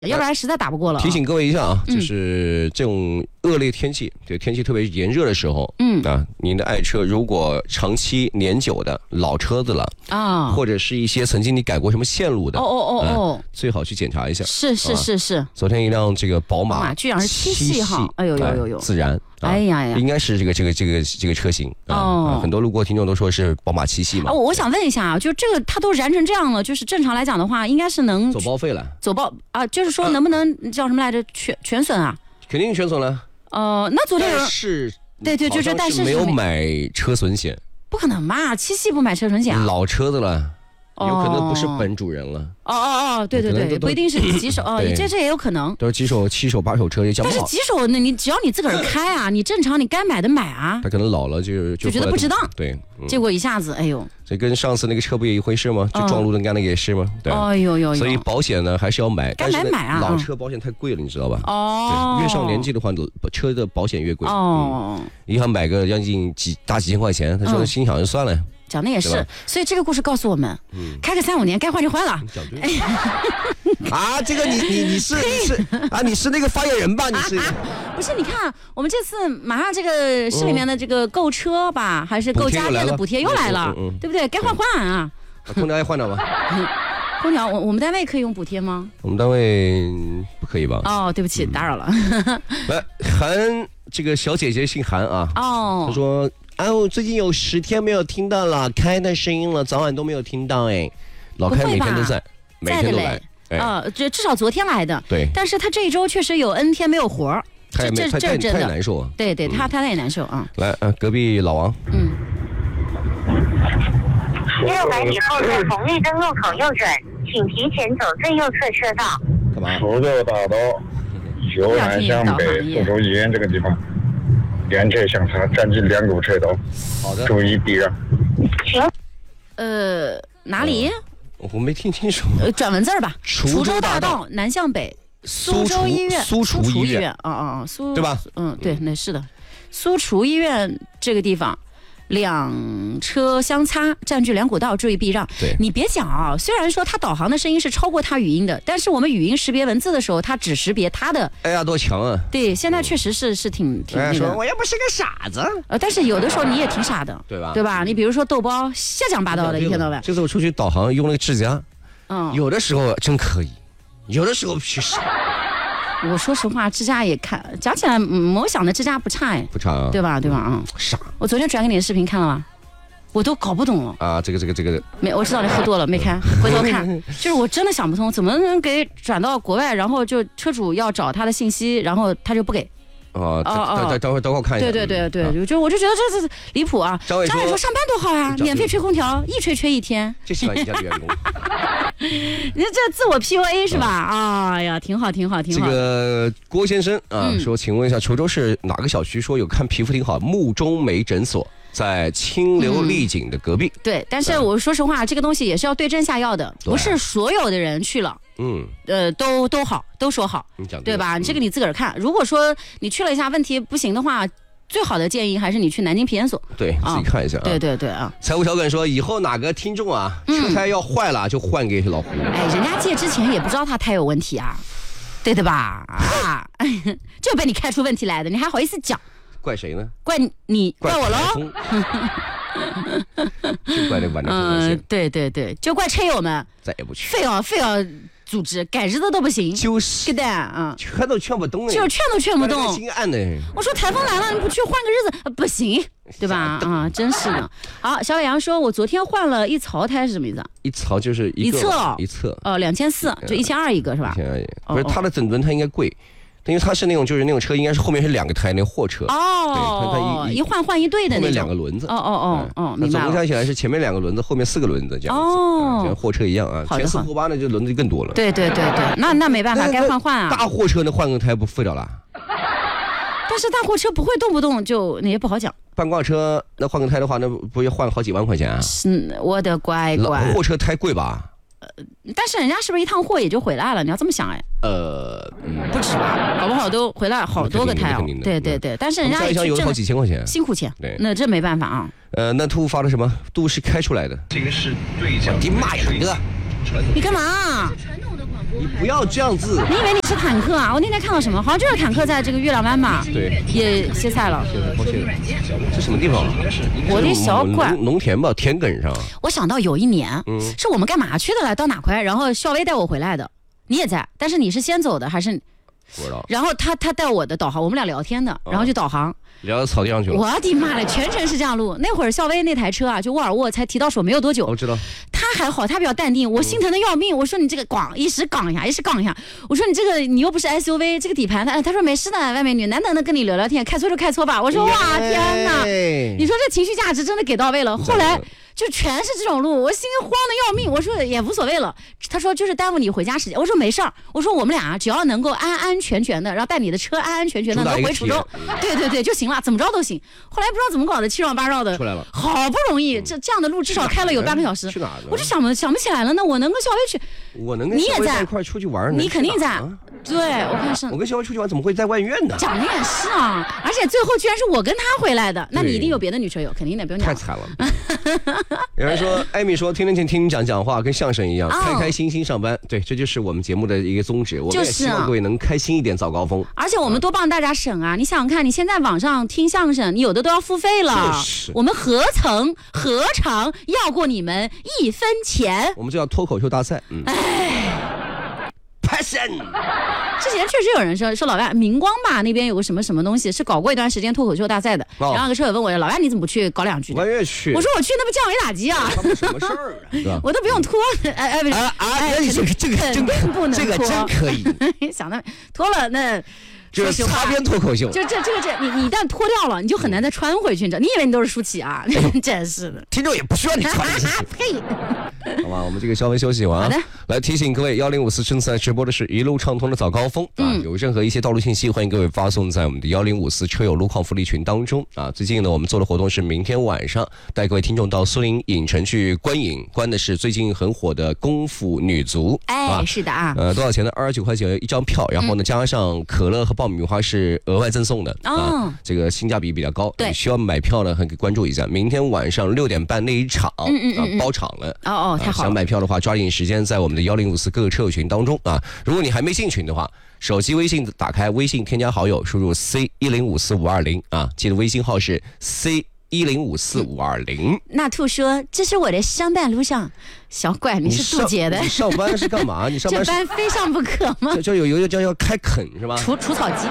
要不然实在打不过了。 提醒各位一下啊，就是这种恶劣天气，对天气特别炎热的时候，您的爱车如果长期年久的老车子了啊，或者是一些曾经你改过什么线路的，最好去检查一下。 是。 昨天一辆这个宝马居然是七系哈，哎呦， 自然。哎呀，应该是这个车型很多路过听众都说是宝马七系嘛。 我想问一下啊，就这个它都燃成这样了，就是正常来讲的话，应该是能走报废了， 就是说能不能叫什么来着，全损啊？肯定全损了。 那昨天是对，就是但是没有买车损险， 不可能吧？七系不买车损险啊？ 老车子了。有可能不是本主人了。 对，不一定是几手这也有可能。 都是几手、7手、8手车也讲不好。 但是几手，那你只要你自个儿开啊，你正常你该买的买啊。 他可能老了就觉得不值当， 对， 结果一下子，哎呦， 这跟上次那个车不也一回事吗？就撞路的那个也是吗？对， 哎呦， 所以保险呢还是要买， 该买啊。 老车保险太贵了，你知道吧？越上年纪的话，车的保险越贵。银行买个将近大几千块钱，他说心想就算了。 讲的也是，所以这个故事告诉我们，开个3-5年该换就换了。 这个你是那个发言人吧？你是不是？你看我们这次马上这个市里面的这个购车吧，还是购家电的补贴又来了，对不对？该换啊！ 空调也换了吗？ 空调，我们单位可以用补贴吗？ 我们单位不可以吧？ 对不起，打扰了。 来，韩这个小姐姐姓韩啊。她说。我最近有10天没有听到老开的声音了，早晚都没有听到老开每天都在，每天都来。 至少昨天来的。 对， 但是他这一周确实有 N 天没有活儿，这真的太难受啊。 对，他也难受啊。 来，隔壁老王。 600米后在红绿灯路口右转，请提前走最右侧车道。 干嘛？ 苏州大道由南向北，苏州医院这个地方。连车相差，占据2路车道， 好的， 注意避让。 哪里？ 我没听清楚。 转文字吧。 滁州大道南向北，苏州医院， 苏滁医院， 对吧？ 对，那是的，苏滁医院这个地方。2车相擦，占据2股道，注意避让。 对， 你别讲啊，虽然说它导航的声音是超过它语音的，但是我们语音识别文字的时候，它只识别它的。 哎呀，多强啊！ 对，现在确实是挺那个。 我又不是个傻子。 但是有的时候你也挺傻的， 对吧？ 你比如说豆包瞎讲八道的，一天到晚。 这次我出去导航用那个智家，有的时候真可以，有的时候去傻。 我说实话，智驾也讲起来，我想的智驾不差不差啊， 对吧？ 傻。 我昨天转给你的视频看了吗？我都搞不懂了啊！这个没，我知道你喝多了没看，回头看。就是我真的想不通，怎么能给转到国外，然后就车主要找他的信息，然后他就不给。 等会儿我看一下。 对，我就觉得这是离谱啊！张伟说上班多好呀，免费吹空调，一吹1天。 就喜欢你家的员工。 你这自我 PUA 是吧？哎呀，挺好。这个郭先生说，请问一下，滁州市哪个小区说有看皮肤挺好目中美诊所？在清流丽景的隔壁。 对，但是我说实话，这个东西也是要对症下药的，不是所有的人去了，都好，都说好，对吧？这个你自个儿看。如果说你去了一下，问题不行的话，最好的建议还是你去南京皮研所， 对，自己看一下啊。 对啊。 财务小耿说，以后哪个听众啊，车胎要坏了就换给老胡。 人家借之前也不知道他胎有问题啊，对的吧？就被你开出问题来的，你还好意思讲？ 怪谁呢？ 怪你，怪我喽！ 就怪那晚上对，就怪车友们， 再也不去， 非要组织改日子都不行， 就是的啊， 劝都劝不动就是劝都劝不动， 心暗的。 我说台风来了，你不去换个日子不行，对吧？真是的。好，小伟阳说，我昨天换了1槽胎是什么意思啊？ 一槽就是一侧 2400，就1400一个是吧 ？1200，不是它的整轮胎应该贵。因为它是那种就是那种车，应该是后面是2个胎，那货车对，一换一对的那种， 后面2个轮子。 明白了。 总共加起来是前面2个轮子，后面4个轮子这样子。像货车一样啊，前4后8呢就轮子更多了。 对，那没办法，该换啊。 大货车那换个胎不废掉了？ 但是大货车不会动不动就那也不好讲。 半挂车那换个胎的话，那不要换好几万块钱啊？ 我的乖乖。 货车胎贵吧？ 但是人家是不是一趟货也就回来了？你要这么想不止吧，搞不好都回来好多个胎哦。对，但是人家有好几千块钱， 辛苦钱。对，那这没办法啊。 那兔发了什么？都是开出来的。 这个是对讲。 你妈呀，哥！ 你干嘛？ 传统的广播你不要这样子。 你以为你是坦克啊？我那天看到什么？好像就是坦克在这个月亮湾吧？ 对， 也歇菜了。 这什么地方？ 我的小馆农田吧，田埂上。 我想到有一年，是我们干嘛去的来？到哪块？然后校威带我回来的，你也在，但是你是先走的还是？ 不知道。 然后他带我的导航，我们俩聊天的，然后就导航。 聊到草地上去了。 我的妈嘞，全程是这样录。那会儿校威那台车啊，就沃尔沃才提到手没有多久。 我知道。 他还好，他比较淡定，我心疼的要命。我说你这个一时杠一下，一时杠一下。我说你这个你又不是 SUV， 这个底盘他说没事的，外美女，难得的跟你聊聊天，开错就开错吧。我说哇天哪，你说这情绪价值真的给到位了。后来就全是这种路，我心慌的要命。我说也无所谓了，他说就是耽误你回家时间。我说没事儿，我说我们俩只要能够安安全全的，然后带你的车安安全全的能回滁州，对就行了，怎么着都行。后来不知道怎么搞的，七绕八绕的出来了， 好不容易这样的路至少开了有半个小时。 去哪儿？ 我就想不起来了。那我能跟小薇去， 我能跟小薇在一块出去玩， 你肯定在。对，我看是。 我跟小薇出去玩怎么会在外院呢？ 讲的也是啊，而且最后居然是我跟他回来的，那你一定有别的女车友，肯定的，不用讲。 太惨了。有人说，艾米说，天天听你讲话，跟相声一样，开开心心上班。对，这就是我们节目的一个宗旨。我们也希望各位能开心一点，早高峰。 而且我们多帮大家省啊！你想想看，你现在网上听相声，你有的都要付费了。我们何尝要过你们1分钱？ 我们就叫脱口秀大赛。Passion。 之前确实有人说老万明光吧那边有个什么东西是搞过一段时间脱口秀大赛的，然后有个车友问我老万你怎么不去搞2句？ 我也去。 我说我去那不降维打击啊！ 什么事儿啊？ 我都不用脱。 这个真不能脱， 这个真可以。 想到脱了那。 就是擦边脱口秀， 就这你一旦脱掉了，你就很难再穿回去。你以为你都是舒淇啊？真是的， 听众也不需要你穿。 呸！ 好吧，我们这个稍微休息完。 好的， 来提醒各位，1054正在直播的是一路畅通的早高峰啊！有任何一些道路信息，欢迎各位发送在我们的1054车友路况福利群当中啊！最近呢，我们做的活动是明天晚上带各位听众到苏宁影城去观影，观的是最近很火的功夫女足。 哎，是的啊。 多少钱呢？29块钱一张票，然后呢加上可乐和爆米花是额外赠送的啊，这个性价比比较高。 对， 需要买票呢，可以关注一下。明天晚上6点半那一场包场了。 太好了。 想买票的话，抓紧时间在我们的1054各个车友群当中啊。如果你还没进群的话，手机微信打开微信添加好友，输入 C1054-520啊，记得微信号是 C1054-520。 那兔说：“这是我的上班路上。”小怪，你是渡劫的。 你上班是干嘛？你上班这班非上不可吗？ 就有一个叫开垦是吧？ 除草机。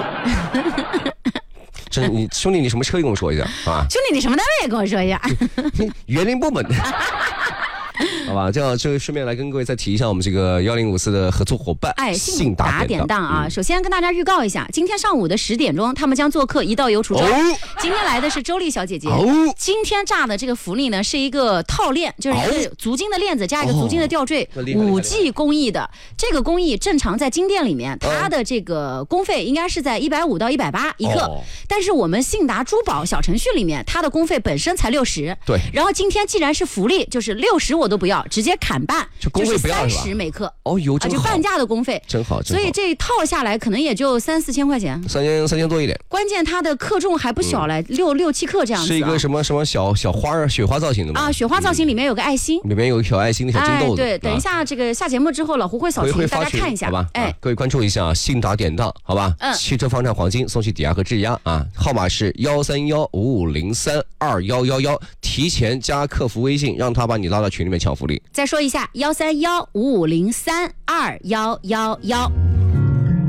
这你兄弟，你什么车跟我说一下啊？ 兄弟，你什么单位也跟我说一下。 园林部门。好吧，这顺便来跟各位再提一下我们这个1054的合作伙伴，信达典当啊。首先跟大家预告一下，今天上午的10点钟，他们将做客一道游滁州。今天来的是周丽小姐姐。今天炸的这个福利呢，是一个套链，就是一个足金的链子加一个足金的吊坠，5G 工艺的。这个工艺正常在金店里面，它的这个工费应该是在150到180一克，但是我们信达珠宝小程序里面，它的工费本身才60。 对。 然后今天既然是福利，就是60我都不要，直接砍半，就是30每克。就半价的工费， 真好。 所以这套下来可能也就3-4千块钱 ，3000多一点。 关键它的克重还不小嘞，6-7克这样子。 是一个什么小花雪花造型的吗？ 啊，雪花造型里面有个爱心， 里面有一条爱心的小金豆子。 对，等一下这个下节目之后，老胡会扫群，大家看一下， 好吧？各位关注一下信达典当，好吧？汽车房产黄金送去抵押和质押啊，号码是13155032111，提前加客服微信，让他把你拉到群里面抢福利。 再说一下，13155032111。